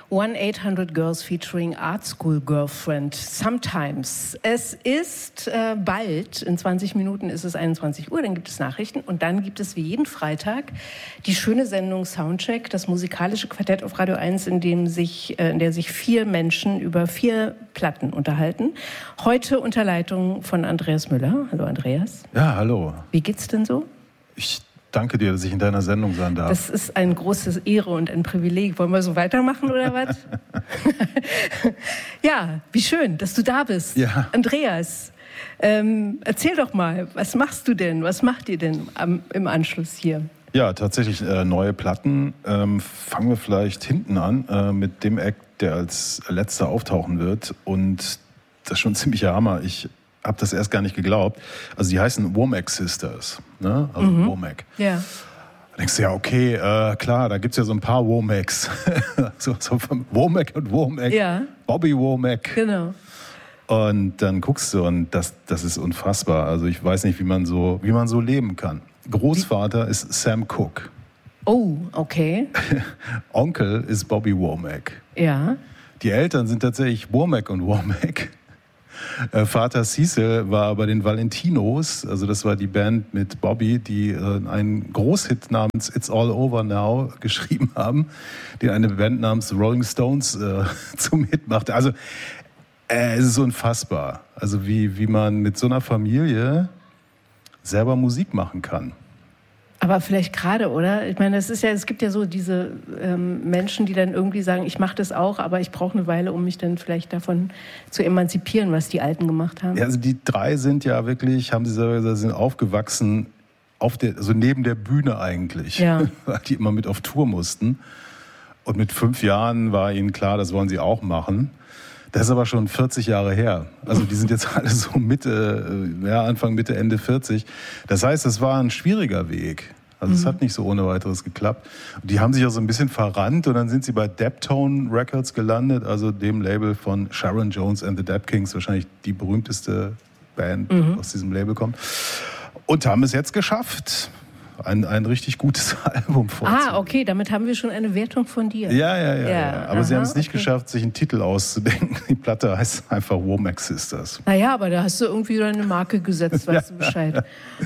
1-800-Girls featuring Art School Girlfriend. Sometimes. Es ist bald, in 20 Minuten ist es 21 Uhr, dann gibt es Nachrichten und dann gibt es wie jeden Freitag die schöne Sendung Soundcheck, das musikalische Quartett auf Radio 1, in der sich 4 Menschen über 4 Platten unterhalten. Heute unter Leitung von Andreas Müller. Hallo Andreas. Ja, hallo. Wie geht's denn so? Ich danke dir, dass ich in deiner Sendung sein darf. Das ist eine große Ehre und ein Privileg. Wollen wir so weitermachen oder was? Ja, wie schön, dass du da bist. Ja. Andreas, erzähl doch mal, was machst du denn? Was macht ihr denn im Anschluss hier? Ja, tatsächlich neue Platten. Fangen wir vielleicht hinten an mit dem Act, der als letzter auftauchen wird. Und das ist schon ein ziemlicher Hammer. Ich habe das erst gar nicht geglaubt. Also die heißen Womack Sisters, ne? Also Womack. Ja. Da denkst du ja, okay, klar, da gibt es ja so ein paar Womacks. so Womack und Womack. Ja. Bobby Womack. Genau. Und dann guckst du und das ist unfassbar. Also ich weiß nicht, wie man so leben kann. Großvater ist Sam Cooke. Oh, okay. Onkel ist Bobby Womack. Ja. Die Eltern sind tatsächlich Womack und Womack. Vater Cecil war bei den Valentinos, also das war die Band mit Bobby, die einen Großhit namens It's All Over Now geschrieben haben, den eine Band namens Rolling Stones zum Hit machte. Also es ist unfassbar, also wie man mit so einer Familie selber Musik machen kann. Aber vielleicht gerade, oder? Ich meine, es gibt ja so diese Menschen, die dann irgendwie sagen, ich mache das auch, aber ich brauche eine Weile, um mich dann vielleicht davon zu emanzipieren, was die Alten gemacht haben. Ja, also die 3 sind ja wirklich, haben sie selber gesagt, sind aufgewachsen also neben der Bühne eigentlich, ja. Weil die immer mit auf Tour mussten. Und mit 5 Jahren war ihnen klar, das wollen sie auch machen. Das ist aber schon 40 Jahre her. Also die sind jetzt alle so Anfang, Mitte, Ende 40. Das heißt, das war ein schwieriger Weg. Also es hat nicht so ohne weiteres geklappt. Und die haben sich auch so ein bisschen verrannt und dann sind sie bei Deptone Records gelandet, also dem Label von Sharon Jones and the Dap Kings, wahrscheinlich die berühmteste Band, die aus diesem Label kommt. Und haben es jetzt geschafft, ein richtig gutes Album vorzulegen. Ah, okay, damit haben wir schon eine Wertung von dir. Ja. Aber sie haben es nicht geschafft, sich einen Titel auszudenken. Die Platte heißt einfach Womack Sisters. Naja, aber da hast du irgendwie deine Marke gesetzt, weißt du Bescheid.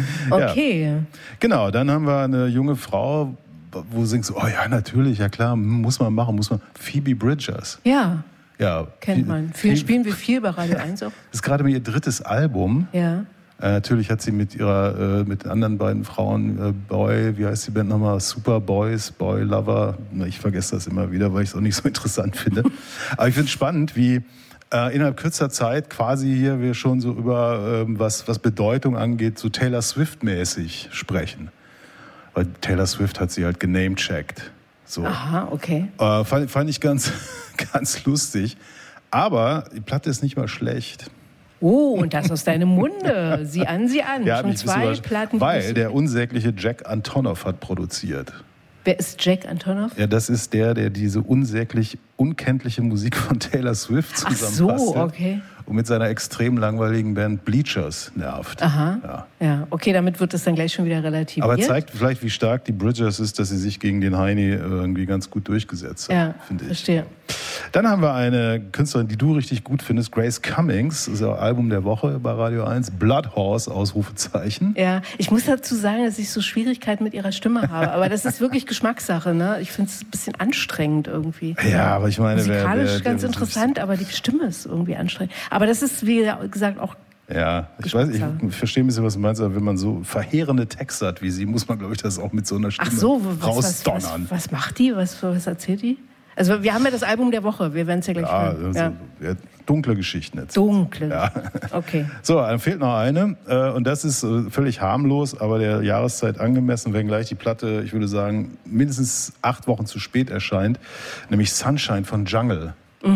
Okay. Ja. Genau, dann haben wir eine junge Frau, wo du denkst, oh ja, natürlich, ja klar, muss man machen. Phoebe Bridgers. Ja. Ja. Kennt man. Spielen wir viel bei Radio 1 auch. Das ist gerade mal ihr 3. Album. Ja. Natürlich hat sie mit mit den anderen beiden Frauen, wie heißt die Band nochmal? Super Boys, Boy Lover. Ich vergesse das immer wieder, weil ich es auch nicht so interessant finde. Aber ich finde es spannend, wie innerhalb kürzer Zeit quasi hier wir schon so über, was Bedeutung angeht, so Taylor Swift-mäßig sprechen. Weil Taylor Swift hat sie halt genamecheckt. So. Aha, okay. Fand ich ganz, ganz lustig. Aber die Platte ist nicht mal schlecht. Oh, und das aus deinem Munde. Sieh an. Ja, schon 2 Platten. Weil der unsägliche Jack Antonoff hat produziert. Wer ist Jack Antonoff? Ja, das ist der diese unsäglich unkenntliche Musik von Taylor Swift zusammenbastelt. Ach so, okay. Und mit seiner extrem langweiligen Band Bleachers nervt. Aha, ja. Okay, damit wird es dann gleich schon wieder relativiert. Aber zeigt vielleicht, wie stark die Bridgers ist, dass sie sich gegen den Heini irgendwie ganz gut durchgesetzt hat, ja, finde ich. Verstehe. Dann haben wir eine Künstlerin, die du richtig gut findest, Grace Cummings. Das ist ja Album der Woche bei Radio 1. Blood Horse, Ausrufezeichen. Ja, ich muss dazu sagen, dass ich so Schwierigkeiten mit ihrer Stimme habe. Aber das ist wirklich Geschmackssache, ne? Ich finde es ein bisschen anstrengend irgendwie. Ja, aber ich meine... Musikalisch ganz interessant, aber die Stimme ist irgendwie anstrengend. Aber das ist, wie gesagt, auch... Ja, ich verstehe ein bisschen, was du meinst, aber wenn man so verheerende Texte hat wie sie, muss man, glaube ich, das auch mit so einer Stimme rausdonnern. Was macht die? Was erzählt die? Also wir haben ja das Album der Woche, wir werden es ja gleich hören. Ja, dunkle Geschichten jetzt. Dunkle, ja. Okay. So, dann fehlt noch eine und das ist völlig harmlos, aber der Jahreszeit angemessen, wenngleich die Platte, ich würde sagen, mindestens 8 Wochen zu spät erscheint, nämlich Sunshine von Jungle.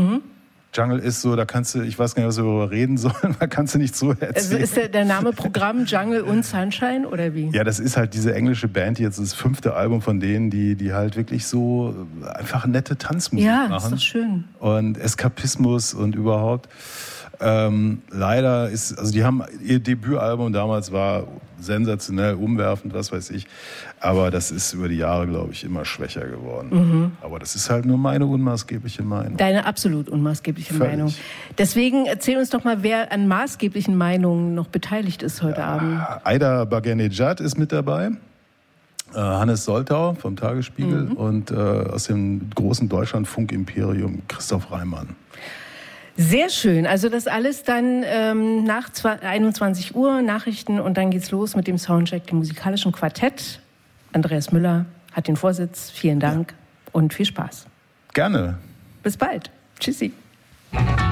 Jungle ist so, da kannst du, ich weiß gar nicht, was wir darüber reden sollen, da kannst du nicht so erzählen. Also ist der Name Programm Jungle und Sunshine oder wie? Ja, das ist halt diese englische Band, die jetzt das 5. Album von denen, die halt wirklich so einfach nette Tanzmusik machen. Ja, ist doch schön. Und Eskapismus und überhaupt. Leider ist, also die haben, ihr Debütalbum damals war sensationell, umwerfend, was weiß ich. Aber das ist über die Jahre, glaube ich, immer schwächer geworden. Aber das ist halt nur meine unmaßgebliche Meinung. Deine absolut unmaßgebliche Völlig. Meinung. Deswegen erzähl uns doch mal, wer an maßgeblichen Meinungen noch beteiligt ist heute Abend. Aida Bagenejad ist mit dabei. Hannes Soltau vom Tagesspiegel und aus dem großen Deutschlandfunk-Imperium Christoph Reimann. Sehr schön. Also das alles dann nach 21 Uhr, Nachrichten und dann geht's los mit dem Soundcheck, dem musikalischen Quartett. Andreas Müller hat den Vorsitz. Vielen Dank und viel Spaß. Gerne. Bis bald. Tschüssi.